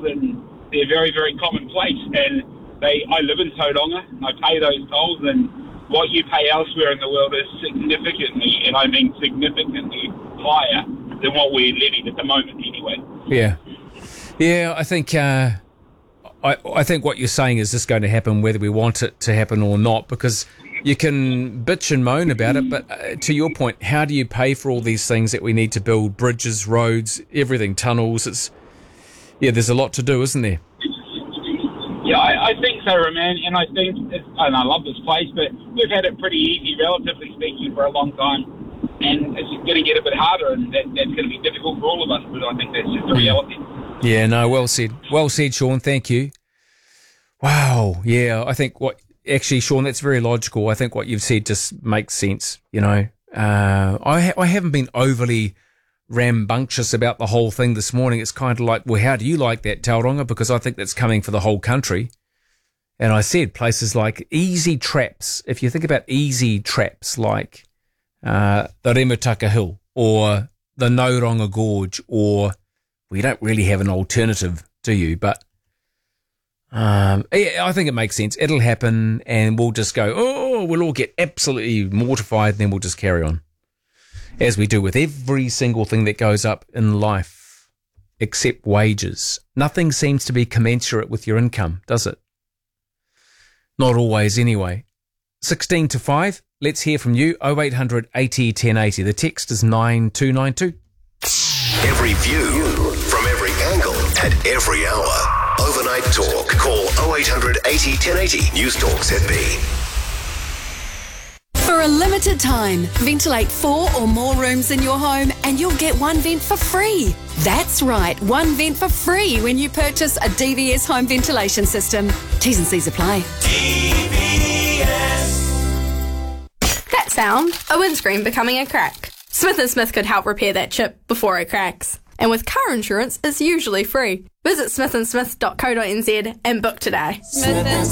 old and they're very, very commonplace. And I live in Tauranga, and I pay those tolls, and what you pay elsewhere in the world is significantly, and I mean significantly, higher than what we're levied at the moment anyway. Yeah, I think I think what you're saying is just going to happen whether we want it to happen or not, because you can bitch and moan about it, but to your point, how do you pay for all these things that we need to build? Bridges, roads, everything, tunnels. There's a lot to do, isn't there? Yeah, I think so, Roman, and I think, and I love this place, but we've had it pretty easy, relatively speaking, for a long time, and it's going to get a bit harder, and that's going to be difficult for all of us, but I think that's just the reality. Yeah, no, well said, Sean, thank you. Wow, yeah, I think actually, Sean, that's very logical. I think what you've said just makes sense, I haven't been overly rambunctious about the whole thing this morning. It's kind of like, well, how do you like that, Tauranga? Because I think that's coming for the whole country. And I said places like easy traps. If you think about easy traps like the Remataka Hill or the Nauronga Gorge, or we don't really have an alternative, do you? But I think it makes sense. It'll happen and we'll just go, we'll all get absolutely mortified and then we'll just carry on. As we do with every single thing that goes up in life, except wages. Nothing seems to be commensurate with your income, does it? Not always, anyway. 16 to 5, let's hear from you. 0800 80 1080. The text is 9292. Every view, from every angle, at every hour. Overnight Talk. Call 0800 80 1080. News Talk ZB. For a limited time, ventilate 4 or more rooms in your home and you'll get one vent for free. That's right, one vent for free when you purchase a DVS home ventilation system. T's and C's apply. DVS. That sound, a windscreen becoming a crack. Smith & Smith could help repair that chip before it cracks. And with car insurance, it's usually free. Visit smithandsmith.co.nz and book today. Smith &